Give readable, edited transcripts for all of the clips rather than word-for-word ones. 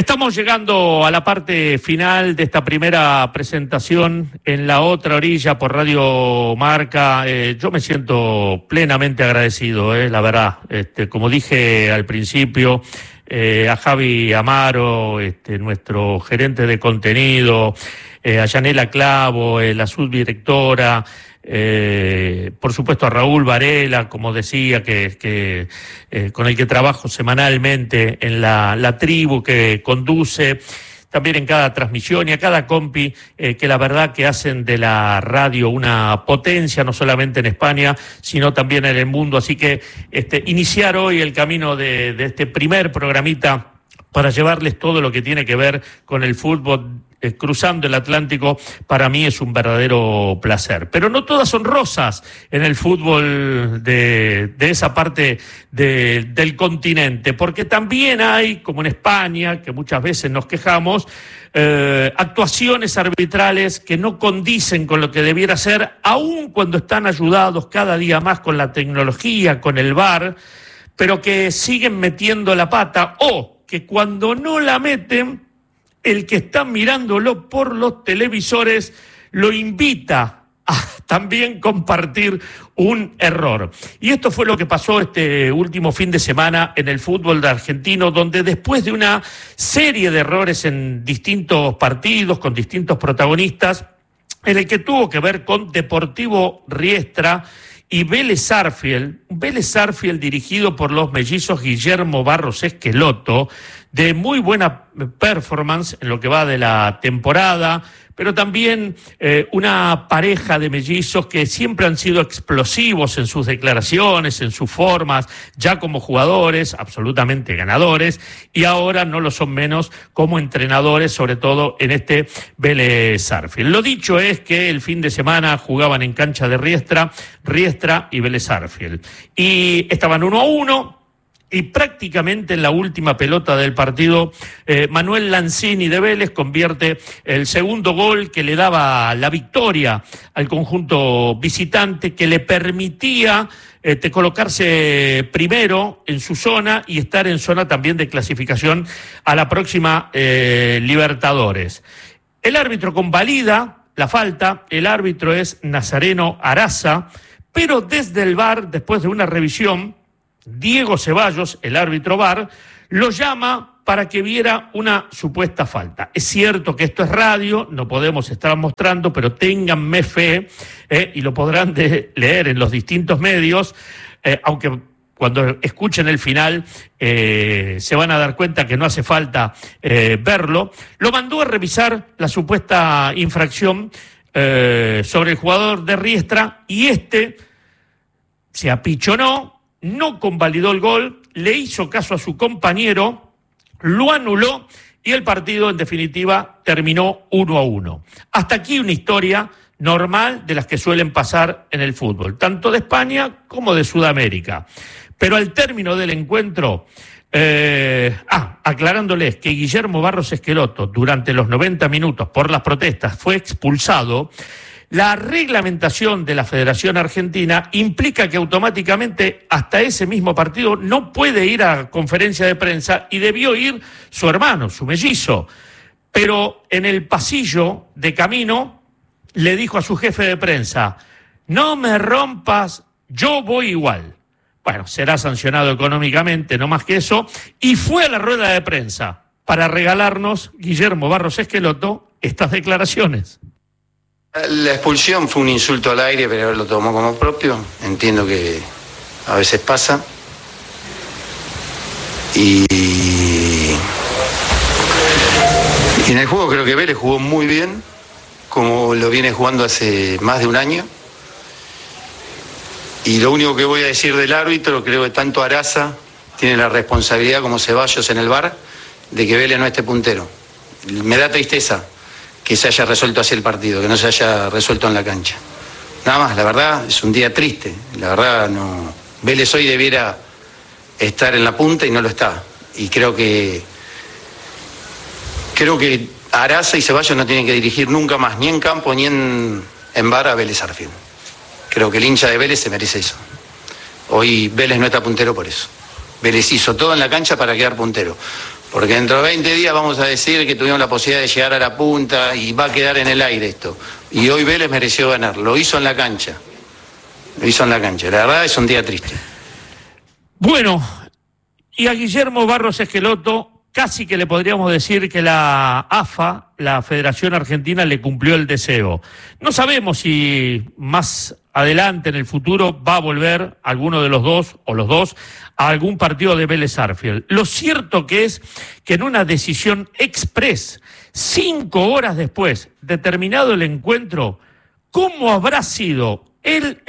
Estamos llegando a la parte final de esta primera presentación en La Otra Orilla por Radio Marca. Yo me siento plenamente agradecido, la verdad. Como dije al principio, a Javi Amaro, nuestro gerente de contenido, a Yanela Clavo, la subdirectora, por supuesto a Raúl Varela, como decía, que con el que trabajo semanalmente en la tribu que conduce, también en cada transmisión, y a cada compi que la verdad que hacen de la radio una potencia, no solamente en España, sino también en el mundo. Así que iniciar hoy el camino de este primer programita para llevarles todo lo que tiene que ver con el fútbol cruzando el Atlántico, para mí es un verdadero placer. Pero no todas son rosas en el fútbol de esa parte del continente, porque también hay, como en España, que muchas veces nos quejamos, actuaciones arbitrales que no condicen con lo que debiera ser, aun cuando están ayudados cada día más con la tecnología, con el VAR, pero que siguen metiendo la pata, o que cuando no la meten, el que está mirándolo por los televisores lo invita a también compartir un error. Y esto fue lo que pasó este último fin de semana en el fútbol argentino, donde después de una serie de errores en distintos partidos, con distintos protagonistas, en el que tuvo que ver con Deportivo Riestra y Vélez Sarsfield dirigido por los mellizos Guillermo Barros Esqueloto, de muy buena performance en lo que va de la temporada, pero también una pareja de mellizos que siempre han sido explosivos en sus declaraciones, en sus formas, ya como jugadores, absolutamente ganadores, y ahora no lo son menos como entrenadores, sobre todo en este Vélez Sarsfield. Lo dicho es que el fin de semana jugaban en cancha de Riestra y Vélez Sarsfield, y estaban 1-1, y prácticamente en la última pelota del partido, Manuel Lanzini de Vélez convierte el segundo gol que le daba la victoria al conjunto visitante, que le permitía colocarse primero en su zona y estar en zona también de clasificación a la próxima Libertadores. El árbitro convalida la falta, el árbitro es Nazareno Araza, pero desde el VAR, después de una revisión, Diego Ceballos, el árbitro VAR, lo llama para que viera una supuesta falta. Es cierto que esto es radio, no podemos estar mostrando, pero ténganme fe, y lo podrán leer en los distintos medios, aunque cuando escuchen el final se van a dar cuenta que no hace falta verlo. Lo mandó a revisar la supuesta infracción sobre el jugador de Riestra, y se apichonó, no convalidó el gol, le hizo caso a su compañero, lo anuló y el partido en definitiva terminó 1-1. Hasta aquí una historia normal de las que suelen pasar en el fútbol, tanto de España como de Sudamérica. Pero al término del encuentro, aclarándoles que Guillermo Barros Esqueloto durante los 90 minutos por las protestas fue expulsado, la reglamentación de la Federación Argentina implica que automáticamente hasta ese mismo partido no puede ir a conferencia de prensa, y debió ir su hermano, su mellizo. Pero en el pasillo de camino le dijo a su jefe de prensa: no me rompas, yo voy igual. Bueno, será sancionado económicamente, no más que eso, y fue a la rueda de prensa para regalarnos, Guillermo Barros Esqueloto, estas declaraciones. La expulsión fue un insulto al aire, pero él lo tomó como propio. Entiendo que a veces pasa. Y en el juego creo que Vélez jugó muy bien, como lo viene jugando hace más de un año. Y lo único que voy a decir del árbitro, creo que tanto Araza tiene la responsabilidad como Ceballos en el VAR de que Vélez no esté puntero. Me da tristeza que se haya resuelto así el partido, que no se haya resuelto en la cancha. Nada más, la verdad, es un día triste. La verdad, no. Vélez hoy debiera estar en la punta y no lo está. Y creo que Araza y Ceballos no tienen que dirigir nunca más, ni en campo ni en VAR, a Vélez Sarsfield. Creo que el hincha de Vélez se merece eso. Hoy Vélez no está puntero por eso. Vélez hizo todo en la cancha para quedar puntero. Porque dentro de 20 días vamos a decir que tuvimos la posibilidad de llegar a la punta y va a quedar en el aire esto. Y hoy Vélez mereció ganar, lo hizo en la cancha. Lo hizo en la cancha, la verdad es un día triste. Bueno, y a Guillermo Barros Esqueloto casi que le podríamos decir que la AFA, la Federación Argentina, le cumplió el deseo. No sabemos si más adelante en el futuro va a volver alguno de los dos o los dos a algún partido de Vélez Sarsfield. Lo cierto que es que en una decisión express, 5 horas después de terminado el encuentro, ¿cómo habrá sido el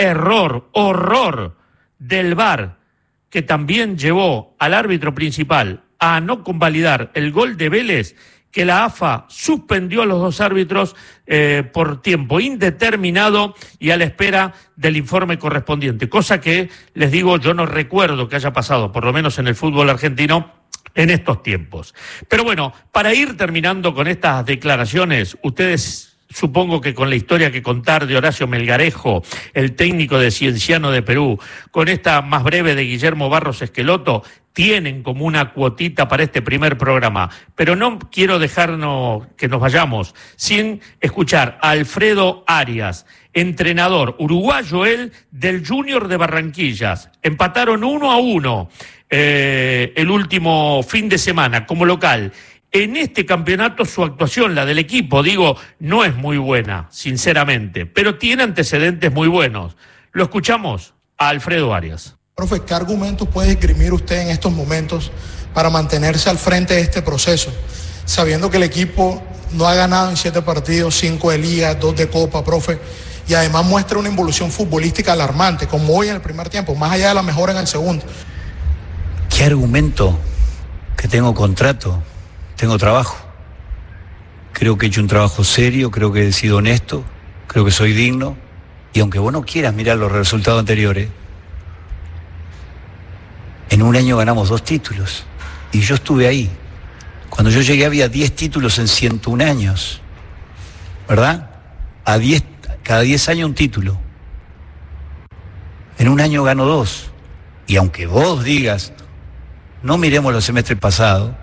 horror del VAR que también llevó al árbitro principal a no convalidar el gol de Vélez, que la AFA suspendió a los dos árbitros por tiempo indeterminado y a la espera del informe correspondiente? Cosa que, les digo, yo no recuerdo que haya pasado, por lo menos en el fútbol argentino, en estos tiempos. Pero bueno, para ir terminando con estas declaraciones, ustedes... Supongo que con la historia que contar de Horacio Melgarejo, el técnico de Cienciano de Perú, con esta más breve de Guillermo Barros Esqueloto, tienen como una cuotita para este primer programa. Pero no quiero dejarnos que nos vayamos sin escuchar a Alfredo Arias, entrenador uruguayo él del Junior de Barranquillas. Empataron 1-1 el último fin de semana como local. En este campeonato su actuación, la del equipo, digo, no es muy buena, sinceramente, pero tiene antecedentes muy buenos. Lo escuchamos a Alfredo Arias. Profe, ¿qué argumentos puede esgrimir usted en estos momentos para mantenerse al frente de este proceso? Sabiendo que el equipo no ha ganado en 7 partidos, 5 de Liga, 2 de Copa, profe, y además muestra una involución futbolística alarmante, como hoy en el primer tiempo, más allá de la mejora en el segundo. ¿Qué argumento? Que tengo contrato. Tengo trabajo. Creo que he hecho un trabajo serio, creo que he sido honesto, creo que soy digno. Y aunque vos no quieras mirar los resultados anteriores, en un año ganamos 2 títulos. Y yo estuve ahí. Cuando yo llegué había 10 títulos en 101 años. ¿Verdad? Cada 10 años un título. En un año gano 2. Y aunque vos digas, no miremos los semestres pasados,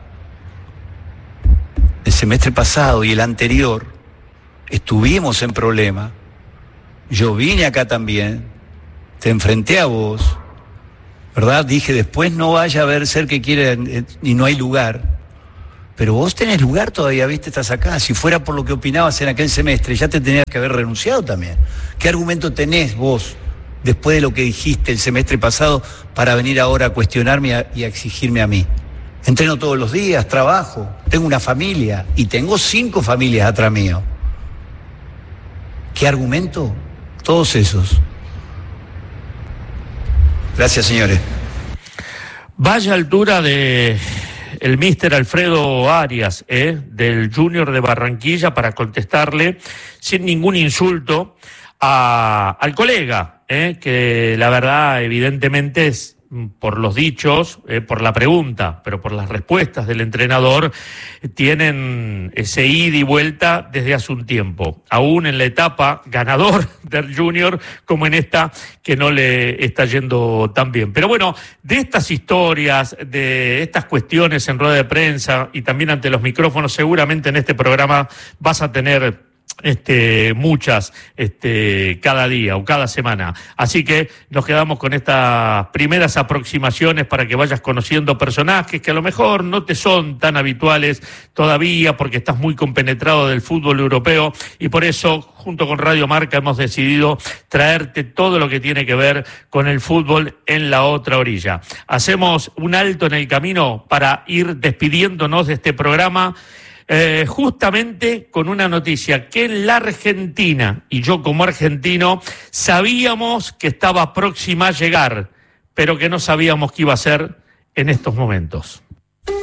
el semestre pasado y el anterior estuvimos en problema. Yo vine acá también, te enfrenté a vos, ¿verdad? Dije, después no vaya a haber ser que quiera y no hay lugar. Pero vos tenés lugar todavía, ¿viste? Estás acá. Si fuera por lo que opinabas en aquel semestre, ya te tenías que haber renunciado también. ¿Qué argumento tenés vos, después de lo que dijiste el semestre pasado, para venir ahora a cuestionarme y a exigirme a mí? Entreno todos los días, trabajo, tengo una familia y tengo 5 familias atrás mío. ¿Qué argumento? Todos esos. Gracias, señores. Vaya altura de el míster Alfredo Arias, del Junior de Barranquilla, para contestarle sin ningún insulto al colega, que la verdad evidentemente es, por los dichos, por la pregunta, pero por las respuestas del entrenador, tienen ese ida y vuelta desde hace un tiempo, aún en la etapa ganador del Junior, como en esta que no le está yendo tan bien. Pero bueno, de estas historias, de estas cuestiones en rueda de prensa y también ante los micrófonos, seguramente en este programa vas a tener muchas cada día o cada semana. Así que nos quedamos con estas primeras aproximaciones para que vayas conociendo personajes que a lo mejor no te son tan habituales todavía porque estás muy compenetrado del fútbol europeo, y por eso junto con Radio Marca hemos decidido traerte todo lo que tiene que ver con el fútbol en la otra orilla. Hacemos un alto en el camino para ir despidiéndonos de este programa, justamente con una noticia que en la Argentina, y yo como argentino, sabíamos que estaba próxima a llegar, pero que no sabíamos que iba a ser en estos momentos.